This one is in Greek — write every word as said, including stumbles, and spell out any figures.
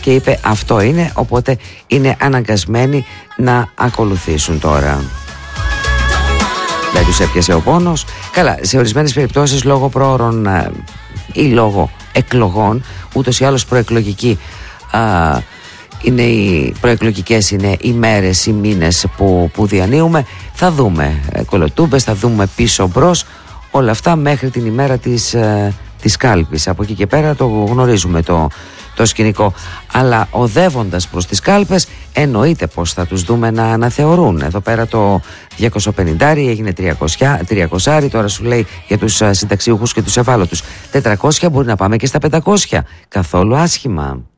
και είπε αυτό είναι, οπότε είναι αναγκασμένοι να ακολουθήσουν τώρα. Δεν τους έπιασε ο πόνος. Καλά, σε ορισμένες περιπτώσεις λόγω πρόωρων ή λόγω εκλογών, ούτως ή άλλως προεκλογική α, είναι οι προεκλογικές είναι οι μέρες, οι μήνες που, που διανύουμε. Θα δούμε κολοτούμπες, θα δούμε πίσω μπρος, όλα αυτά μέχρι την ημέρα της, της κάλπης. Από εκεί και πέρα το γνωρίζουμε το, το σκηνικό. Αλλά οδεύοντας προς τις κάλπες εννοείται πως θα τους δούμε να αναθεωρούν. Εδώ πέρα το διακόσια πενήντα έγινε τριακόσια, τώρα σου λέει για τους συνταξιούχους και τους ευάλωτους τετρακόσια, μπορεί να πάμε και στα πεντακόσια. Καθόλου άσχημα.